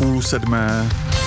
6:30.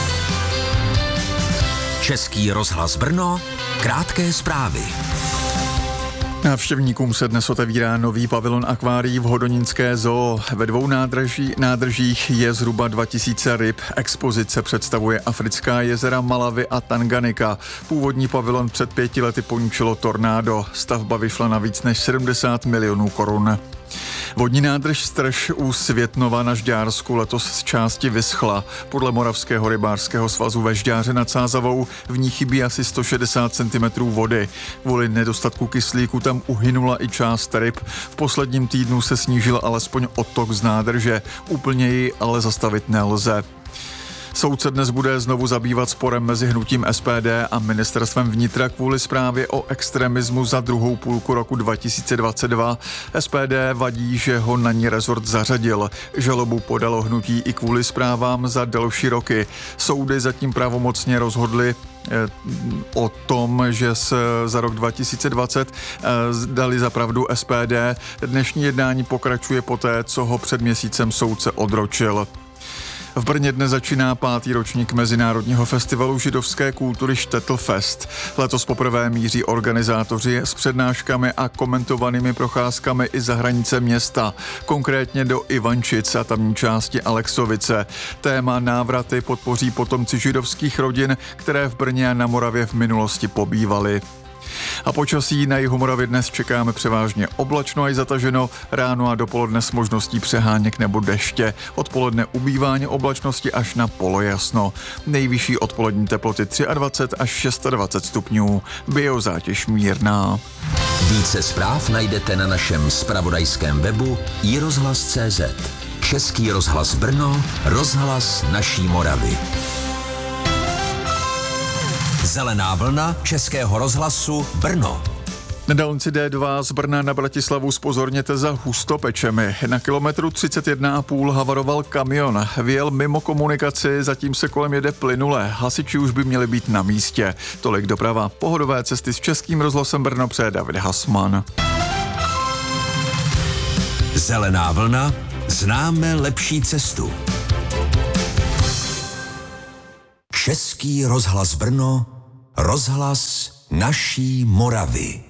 Český rozhlas Brno, krátké zprávy. Návštěvníkům se dnes otevírá nový pavilon akvárií v Hodonínské zoo. Ve 2 nádržích je zhruba 2000 ryb. Expozice představuje africká jezera Malawi a Tanganyika. Původní pavilon před 5 lety poničilo tornádo. Stavba vyšla na víc než 70 milionů korun. Vodní nádrž Strž u Světnova na Žďársku letos z části vyschla. Podle Moravského rybářského svazu ve Žďáře nad Sázavou v ní chybí asi 160 cm vody. Kvůli nedostatku kyslíku tam uhynula i část ryb. V posledním týdnu se snížil alespoň odtok z nádrže. Úplně ji ale zastavit nelze. Soud se dnes bude znovu zabývat sporem mezi hnutím SPD a ministerstvem vnitra kvůli zprávě o extremismu za druhou půlku roku 2022. SPD vadí, že ho na ní rezort zařadil. Žalobu podalo hnutí i kvůli zprávám za delší roky. Soudy zatím pravomocně rozhodly o tom, že se za rok 2020 dali za pravdu SPD. Dnešní jednání pokračuje poté, co ho před měsícem soudce odročil. V Brně dnes začíná 5. ročník Mezinárodního festivalu židovské kultury Štetl-Fest. Letos poprvé míří organizátoři s přednáškami a komentovanými procházkami i za hranice města, konkrétně do Ivančic a tamní části Alexovice. Téma návraty podpoří potomci židovských rodin, které v Brně a na Moravě v minulosti pobývaly. A počasí na jihu Moravy dnes čekáme převážně oblačno až zataženo, ráno a dopoledne s možností přeháněk nebo deště. Odpoledne ubývání oblačnosti až na polojasno. Nejvyšší odpolední teploty 23 až 26 stupňů. Biozátěž mírná. Více zpráv najdete na našem zpravodajském webu iRozhlas.cz. Český rozhlas Brno, rozhlas naší Moravy. Zelená vlna Českého rozhlasu Brno. Na dálnici D2 z Brna na Bratislavu zpozorněte za Hustopečemi. Na kilometru 31,5 havaroval kamion. Vyjel mimo komunikaci, zatím se kolem jede plynule. Hasiči už by měli být na místě. Tolik doprava. Pohodové cesty s Českým rozhlasem Brno přeje David Hasman. Zelená vlna. Známe lepší cestu. Český rozhlas Brno, rozhlas naší Moravy.